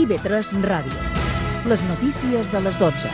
IB3 Ràdio. Les notícies de les 12.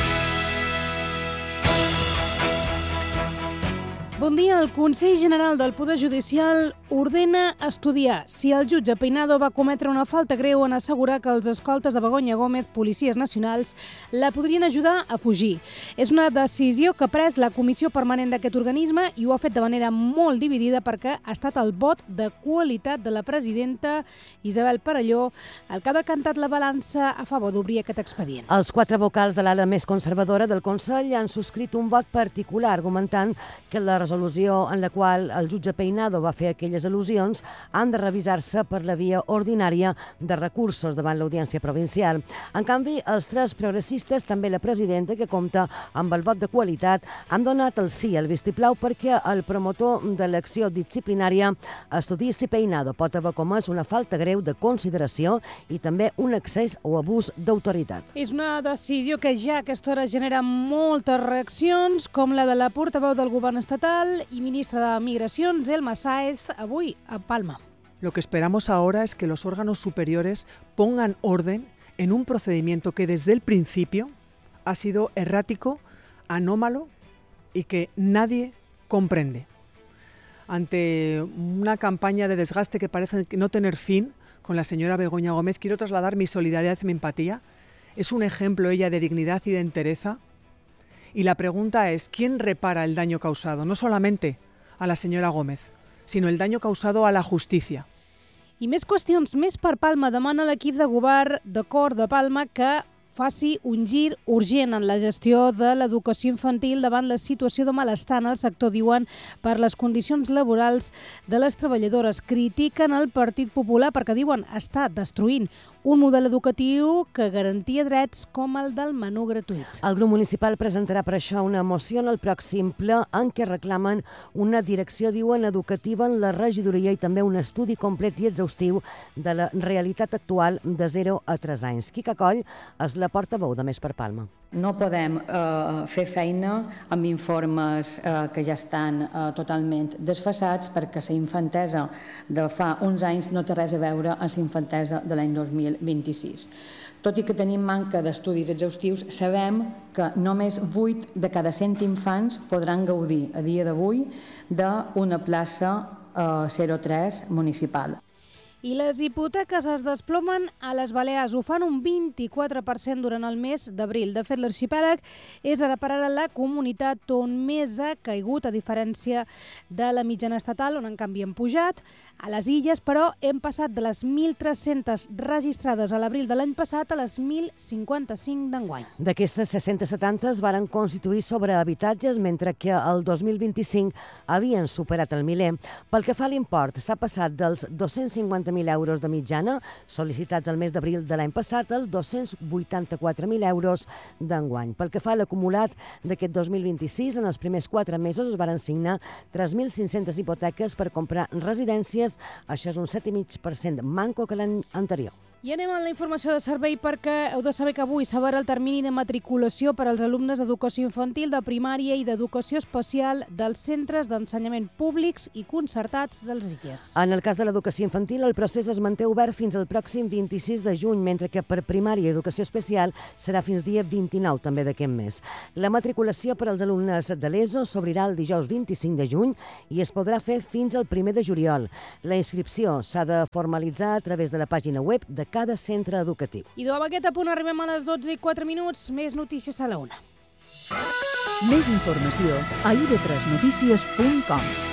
Bon dia. El Consell General del Poder Judicial ordena estudiar si el jutge Peinado va cometre una falta greu en assegurar que els escoltes de Begoña Gómez, policies nacionals, la podrien ajudar a fugir. És una decisió que ha pres la Comissió Permanent d'aquest organisme i ho ha fet de manera molt dividida perquè ha estat el vot de qualitat de la presidenta Isabel Perelló el que ha decantat la balança a favor d'obrir aquest expedient. Els 4 vocals de l'ala més conservadora del Consell han subscrit un vot particular argumentant que la resolució en la qual el jutge Peinado va fer aquelles al·lusions han de revisar-se per la via ordinària de recursos davant l'Audiència Provincial. En canvi, els 3 progressistes, també la presidenta, que compta amb el vot de qualitat, han donat el sí al vistiplau perquè el promotor de l'acció disciplinària estudiï si Peinado pot haver comès una falta greu de consideració i també un excés o abús d'autoritat. És una decisió que ja a aquesta hora genera moltes reaccions, com la de la portaveu del govern estatal y ministra de Migracions, Elma Sáez, avui a Palma. Lo que esperamos ahora es que los órganos superiores pongan orden en un procedimiento que desde el principio ha sido errático, anómalo y que nadie comprende. Ante una campaña de desgaste que parece no tener fin con la señora Begoña Gómez, quiero trasladar mi solidaridad y mi empatía. Es un ejemplo ella de dignidad y de entereza. Y la pregunta es, ¿quién repara el daño causado? No solamente a la señora Gómez, sino el daño causado a la justicia. I més qüestions, més per Palma. Demana l'equip de govern de Cor de Palma que faci un gir urgent en la gestió de l'educació infantil davant la situació de malestar en el sector, diuen, per les condicions laborals de les treballadores. Critiquen el Partit Popular perquè, diuen, està destruint un model educatiu que garantia drets com el del menú gratuït. El grup municipal presentarà per això una moció en el pròxim ple en què reclamen una direcció, diuen, educativa en la regidoria i també un estudi complet i exhaustiu de la realitat actual de 0 a 3 anys. Quica Coll és la portaveu de Més per Palma. No podem fer feina amb informes que ja estan totalment desfasats perquè la infantesa de fa uns anys no té res a veure amb la infantesa de l'any 2026. Tot i que tenim manca d'estudis exhaustius, sabem que només 8 de cada 100 infants podran gaudir a dia d'avui d'una plaça 03 municipal. I les hipoteques es desplomen a les Balears. Ho fan un 24% durant el mes d'abril. De fet, l'arxipèlag és ara per ara la comunitat on més ha caigut, a diferència de la mitjana estatal, on en canvi han pujat. A les illes, però, hem passat de les 1.300 registrades a l'abril de l'any passat a les 1.055 d'enguany. D'aquestes 670 es varen constituir sobre habitatges, mentre que el 2025 havien superat el miler. Pel que fa a l'import, s'ha passat dels 250.000 euros de mitjana sol·licitats al mes d'abril de l'any passat als 284.000 euros d'enguany. Pel que fa a l'acumulat d'aquest 2026, en els primers 4 mesos es varen signar 3.500 hipoteques per comprar residències. Això és un 7,5% manco que l'any anterior. I anem a la informació de servei perquè heu de saber que avui s'obre el termini de matriculació per als alumnes d'educació infantil, de primària i d'educació especial dels centres d'ensenyament públics i concertats dels Illes. En el cas de l'educació infantil, el procés es manté obert fins al pròxim 26 de juny, mentre que per primària i educació especial serà fins dia 29 també d'aquest mes. La matriculació per als alumnes de l'ESO s'obrirà el dijous 25 de juny i es podrà fer fins al 1 de juliol. La inscripció s'ha de formalitzar a través de la pàgina web de cada centre educatiu. I amb aquest apunt arribem a les 12:04. Més notícies a la 1. Més informació a ib3notícies.com.